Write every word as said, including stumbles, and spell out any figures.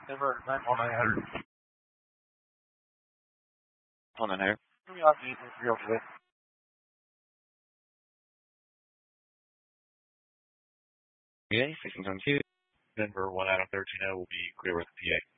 Denver nine one nine hundred. one nine hundred. Give me off the real quick. Okay, sixteen twenty-two. Denver one Adam thirteen will be clear with the P A.